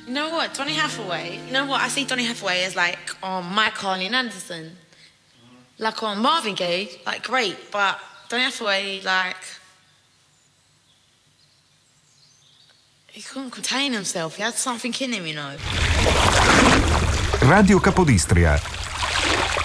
You know what, Donny Hathaway, you know what, I see Donny Hathaway as like on Mike Harley and Anderson. Like on Marvin Gaye, like great, but Donny Hathaway, like, he couldn't contain himself, he had something in him, you know. Radio Capodistria.